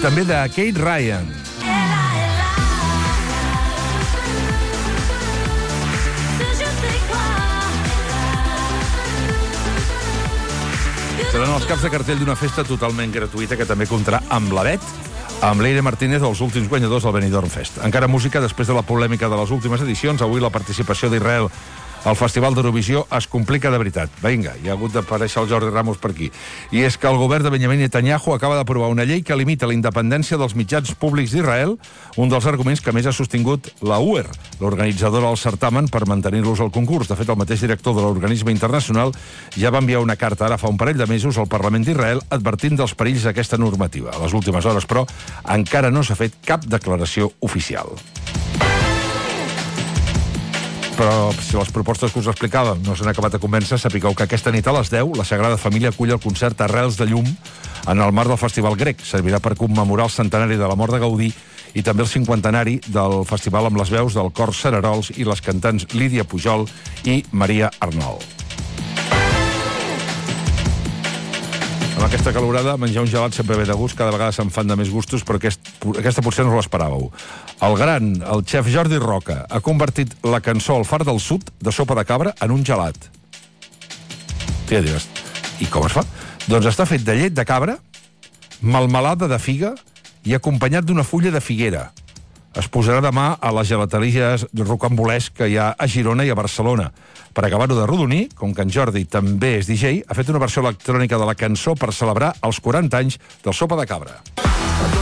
també de Kate Ryan. Seran els caps de cartell d'una festa totalment gratuïta que també comptarà amb la Bet, amb l'Eire Martínez, els últims guanyadors del Benidorm Fest. Encara música, després de la polèmica de les últimes edicions, avui la participació d'Israel al Festival d'Eurovisió es complica de veritat. Vinga, hi ha hagut d'aparèixer el Jordi Ramos per aquí. I és que el govern de Benjamin Netanyahu acaba d'aprovar una llei que limita la independència dels mitjans públics d'Israel, un dels arguments que més ha sostingut la UER, l'organitzadora del certamen, per mantenir-los al concurs. De fet, el mateix director de l'organisme internacional ja va enviar una carta ara fa un parell de mesos al Parlament d'Israel advertint dels perills d'aquesta normativa. A les últimes hores, però, encara no s'ha fet cap declaració oficial. Però si les propostes que us explicàvem no s'han acabat de convèncer, sapigueu que aquesta nit a les 10 la Sagrada Família acull el concert Arrels de Llum en el marc del Festival Grec. Servirà per commemorar el centenari de la mort de Gaudí i també el 50enari del festival amb les veus del cor Cererols i les cantants Lídia Pujol i Maria Arnal. Amb aquesta calorada, menjar un gelat sempre ve de gust, cada vegada se'n fan de més gustos, però aquesta potser no l'esperàveu. El xef Jordi Roca, ha convertit la cançó El far del sud de sopa de cabra en un gelat. Ja diràs, i com es fa? Doncs està fet de llet de cabra, melmelada de figa i acompanyat d'una fulla de figuera. Es posarà demà a les gelateries rocambolesc que hi ha a Girona i a Barcelona. Per acabar-ho de rodonir, com que en Jordi també és DJ, ha fet una versió electrònica de la cançó per celebrar els 40 anys del Sopa de Cabra.